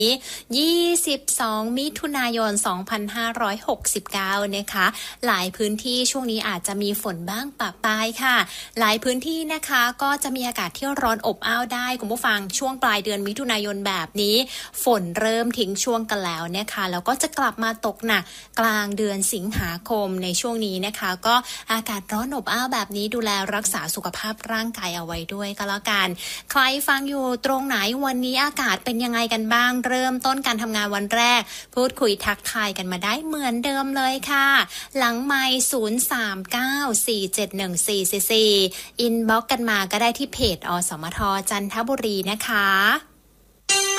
22 มิถุนายน 2569 นะคะหลายพื้นที่ช่วงนี้อาจจะมีฝนบ้างปะปายค่ะหลายพื้นที่นะคะก็จะมีอากาศที่ร้อนอบอ้าวได้คุณผู้ฟังช่วงปลายเดือนมิถุนายนแบบนี้ฝนเริ่มทิ้งช่วงกันแล้วนะคะแล้วก็จะกลับมาตกหนักกลางเดือนสิงหาคมในช่วงนี้นะคะก็อากาศร้อนอบอ้าวแบบนี้ดูแลรักษาสุขภาพร่างกายเอาไว้ด้วยก็แล้วกันใครฟังอยู่ตรงไหนวันนี้อากาศเป็นยังไงกันบ้างเริ่มต้นการทำงานวันแรกพูดคุยทักทายกันมาได้เหมือนเดิมเลยค่ะหลังไมค์039471444อินบ็อกกันมาก็ได้ที่เพจอสมทจันทบุรีนะคะ